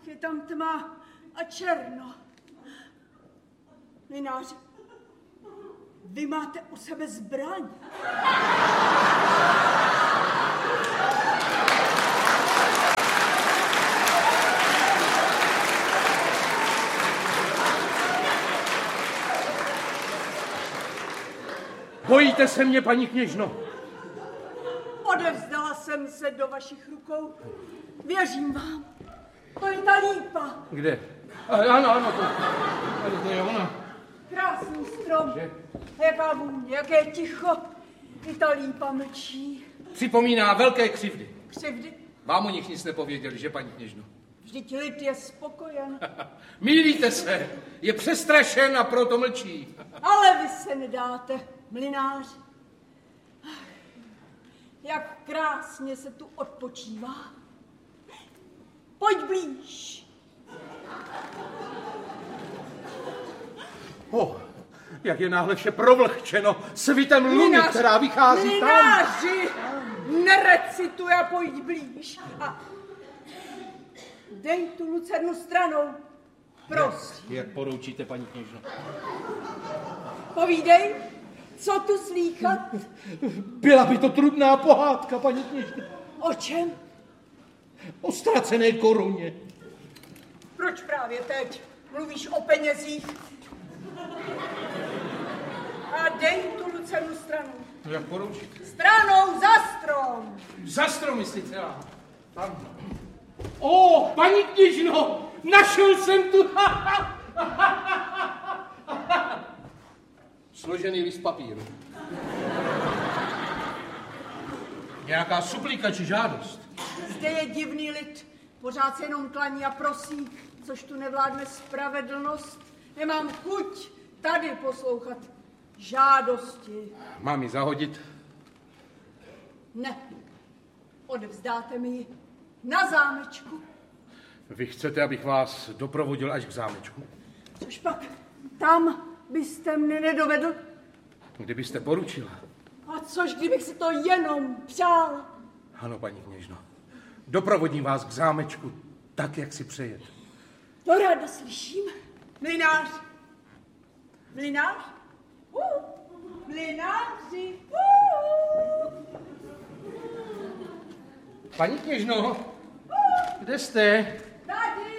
Je tam tma a černo. Mlynáři, vy máte u sebe zbraň. Bojíte se mě, paní kněžno? Odevzdala jsem se do vašich rukou. Věřím vám. To je ta lípa. Kde? Ano, to je ona. Krásný strom. Jaká vůně, jaké ticho. I ta lípa mlčí. Připomíná velké křivdy. Křivdy? Vám o nich nic nepověděli, že, paní kněžno? Vždyť lid je spokojen. Mýlíte se. Je přestrašen a proto mlčí. Ale vy se nedáte, mlynáři. Jak krásně se tu odpočívá. Pojď blíž. Jak je náhle vše provlhčeno svitem luny, která vychází mlynáři, nerecituj a pojď blíž. A dej tu lucernu stranou, prosím. Jak poroučíte, paní kněžno? Povídej, co tu slýchat? Byla by to trudná pohádka, paní kněžno. O čem? O ztracené koruně. Proč právě teď mluvíš o penězích? A dej tu lucernu stranou. Jak poroučíte? Stranou za strom. Za strom, myslíte? Tam. Paní kněžno, našel jsem tu. Složený list papíru. Nějaká suplika či žádost? Zde je divný lid. Pořád se jenom klaní a prosí, což tu nevládne spravedlnost. Nemám chuť tady poslouchat žádosti. Mám ji zahodit? Ne. Odevzdáte mi ji na zámečku. Vy chcete, abych vás doprovodil až k zámečku? Což pak tam byste mne nedovedl? Kdybyste poručila. A což, kdybych si to jenom přál? Ano, paní kněžno. Doprovodím vás k zámečku tak, jak si přejete. To ráda slyším. Mlynář. Mlynář? Mlynáři. Paní kněžno, kde jste? Tady.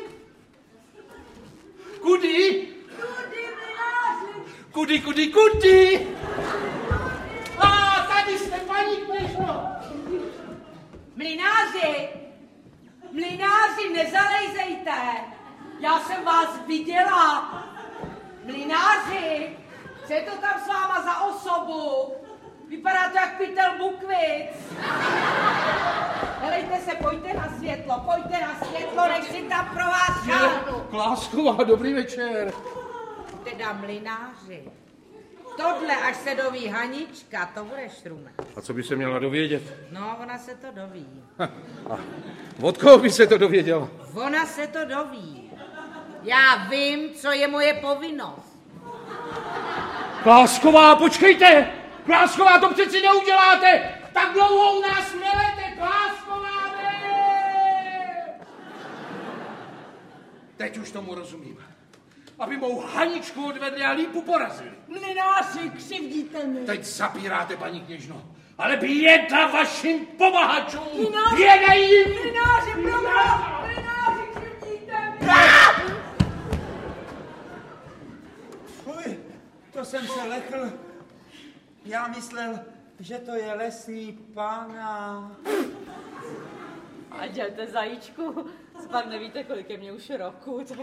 Kudy? Tudy, mlynáři. Kudy? Tady jste, paní kněžno. Mlynáři, nezalejzejte. Já jsem vás viděla. Mlynáři, co je to tam s váma za osobu? Vypadá to jak pytel Bukvic. Helejte se, pojďte na světlo, nech si tam pro vás šáhnu. Klásková, dobrý večer. Teda mlynáři, tohle, až se doví Hanička, to bude šrume. A co by se měla dovědět? No, ona se to doví. A od koho by se to dověděla? Ona se to doví. Já vím, co je moje povinnost. Klásková, počkejte! Klásková, to přeci neuděláte! Tak dlouho u nás nelete, Klásková, ne! Teď už tomu rozumím. Aby mou Haničku odvedli a lípu porazili. Mlynáři, křivdíte mi. Teď zapíráte, paní kněžno. Ale běda vašim pomahačům! Mlynáři, běda jim! Mlynáři, mlynáři, křivdíte mi. Fuj, to jsem se lechl. Já myslel, že to je lesní pána. A dělte, zajíčku, pak nevíte, kolik je mě už roku. Tak...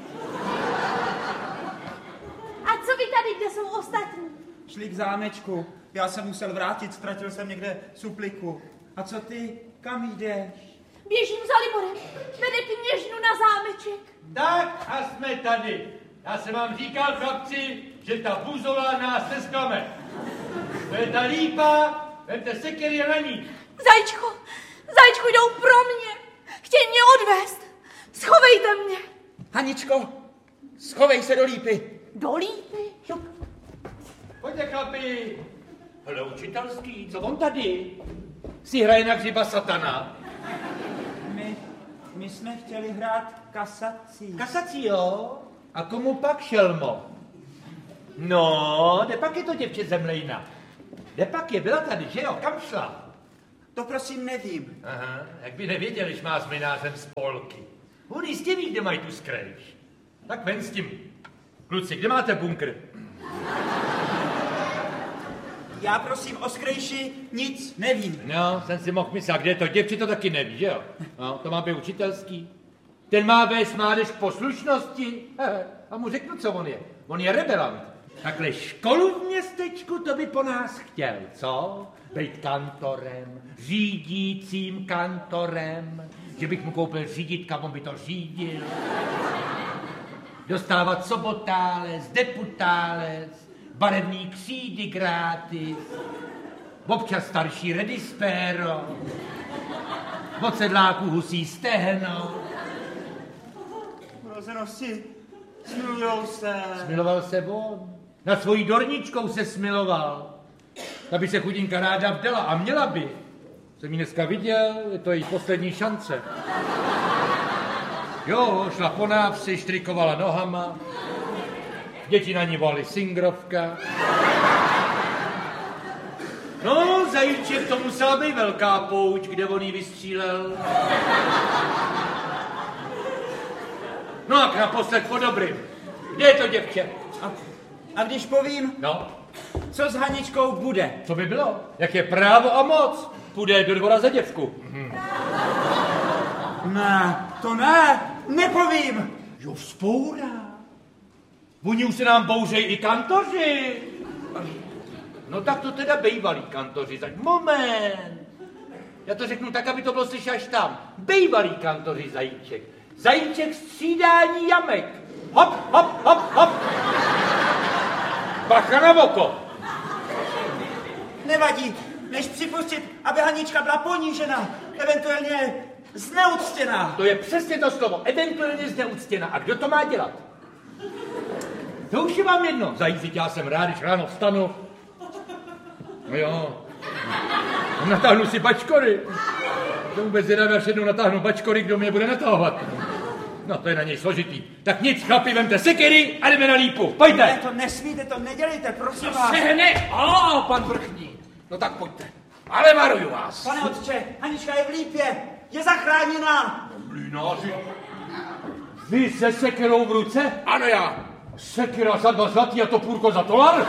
A co vy tady, kde jsou ostatní? Šli k zámečku. Já jsem musel vrátit, ztratil jsem někde supliku. A co ty? Kam jdeš? Běžím za Liborem. Vede kněžnu na zámeček. Tak a jsme tady. Já jsem vám říkal, chlapci, že ta buzola nás nesklame. To je ta lípa, vemte sekery a na ní. Zajíčku, jdou pro mě. Chtějí mě odvést. Schovejte mě. Haničko, schovej se do lípy. Do lípy? Pojďte, chlapi. Hele, učitelský, co on tady? Si hraje na hřiba satana. My jsme chtěli hrát kasací. Kasací, jo? A komu pak, šelmo? No, kde pak je to děvče Zemlejna? Kde pak je? Byla tady, že jo? Kam šla? To prosím nevím. Aha, jak by nevěděl, když má s minářem spolky. On jistě ví, kde mají tu skrejš. Tak ven s tím. Kluci, kde máte bunkr? Já prosím o skrejši nic nevím. No, jsem si mohl myslet, kde je to děvče, to taky neví, že jo? No, to má být učitelský. Ten má vést mládež k poslušnosti. A mu řeknu, co on je. On je rebelant. Takhle školu v městečku, to by po nás chtěl, co? Být kantorem, řídícím kantorem, že bych mu koupil řídítka, on by to řídil. Dostávat sobotálec, deputálec, barevný křídy gratis, občas starší redispéro, od sedláků husí stehno. Rozenosti, smilujou se. Smiloval se on. Nad svojí dorničkou se smiloval. Ta by se chudinka ráda vdala a měla by. Jsem ji dneska viděl, je to její poslední šance. Jo, šla po návsi, štrikovala nohama. Děti na ní volali singrovka. No, zajíček, to musela být velká pouť, kde on jí vystřílel. No a naposled po dobrým. Kde je to děvče? A když povím, No, co s Haničkou bude? co by bylo? Jak je právo a moc? Půjde do dvora za děvku. Ne, to ne, nepovím. Jo, vzpourá. Oni už se nám bouřejí i kantoři. No tak to teda bejvalí kantoři. Tak moment. Já to řeknu tak, aby to bylo slyšet až tam. Bejvalí kantoři, zajíček. Zajíček střídání jamek. Hop, hop, hop, hop. Bacha na oko. Nevadí, než připustit, aby Hanička byla ponížena, eventuálně zneuctěná. To je přesně to slovo. Eventuálně zneuctěna. A kdo to má dělat? To už je vám jedno. Zajízit, já jsem rád, když ráno vstanu. No jo. Natáhnu si bačkory. To vůbec zvědavě, až jednou natáhnu bačkory, kdo mě bude natahovat. No to je na něj složitý. Tak nic, chlapi, vemte sekery a jdeme na lípu. Pojďte. Ne, to nesmíte, to nedělejte, prosím vás. Sehne! Pan vrchní. No tak pojďte. Ale varuju vás. Pane otče, Hanička je v lípě, je zachráněná. Mlýnáři, vy se sekerou v ruce? Ano, já. Sekera za 2 zlatý a topůrko za $1?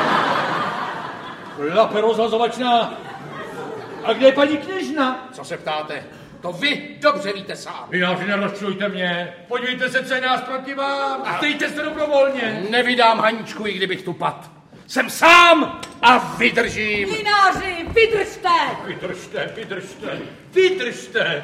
Lape rozhazovačná. A kde je paní kněžna? Co se ptáte? To vy dobře víte sám. Mlýnáři, nerozčilujte mě. Podívejte se, co je nás proti vám. Stejte se dobrovolně. Nevydám Haničku, i kdybych tu pad. Jsem sám a vydržím. Mlynáři, vydržte! Vydržte, vydržte, vydržte.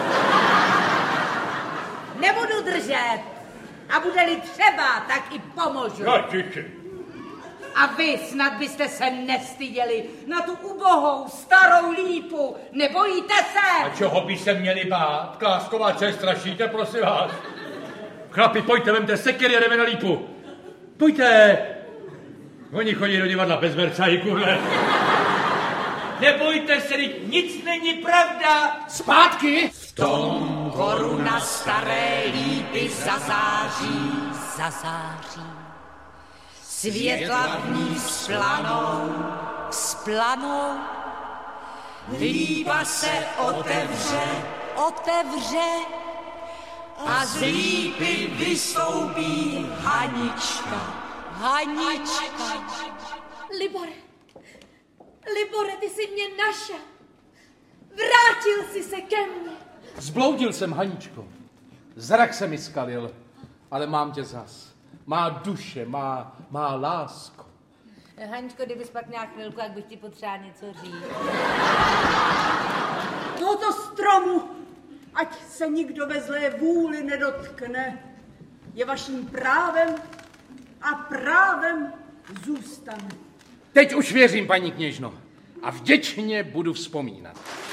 Nebudu držet. A bude-li třeba, tak i pomůžu. Radiči. A vy snad byste se nestyděli na tu ubohou starou lípu. Nebojíte se? A čeho by se měli bát? Klásková, co je strašíte, prosím vás. Chlapi, pojďte, vemte sekery a jdeme na lípu. Pojďte. Oni chodí do divadla bez mercajku, ne? Nebojte se, nic není pravda. Zpátky. V tom koruna staré lípy zazáří, zazáří. Světla v ní splanou, splanou. Lípa se otevře, otevře. A z lípy vystoupí Hanička, Hanička. Libore, Libore, ty jsi mě našel. Vrátil jsi se ke mně. Zbloudil jsem, Haničko. Zrak se mi skalil, ale mám tě zas. Má duše, má lásko. Haničko, kdybys pak měla chvilku, jak bych ti potřeba něco říct. Tohoto stromu, ať se nikdo ve zlé vůli nedotkne, je vaším právem a právem zůstane. Teď už věřím, paní kněžno, a vděčně budu vzpomínat.